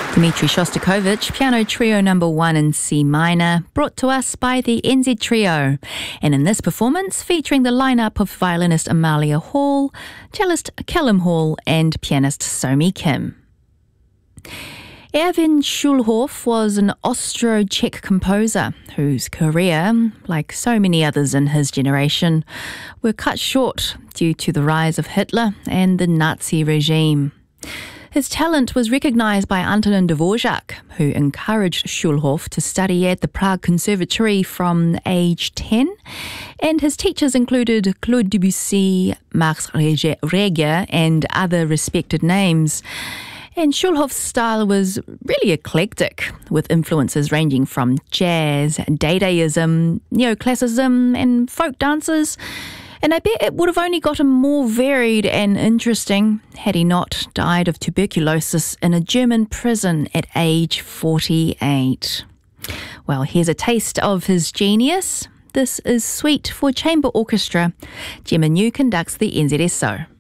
Dmitri Shostakovich, Piano Trio No. 1 in C minor, brought to us by the NZ Trio. And in this performance, featuring the lineup of violinist Amalia Hall, cellist Callum Hall and pianist Somi Kim. Erwin Schulhoff was an Austro-Czech composer whose career, like so many others in his generation, were cut short due to the rise of Hitler and the Nazi regime. His talent was recognised by Antonin Dvorak, who encouraged Schulhoff to study at the Prague Conservatory from age 10, and his teachers included Claude Debussy, Max Reger and other respected names. And Schulhoff's style was really eclectic, with influences ranging from jazz, Dadaism, neoclassicism and folk dances. And I bet it would have only gotten more varied and interesting had he not died of tuberculosis in a German prison at age 48. Well, here's a taste of his genius. This is Suite for Chamber Orchestra. Gemma New conducts the NZSO.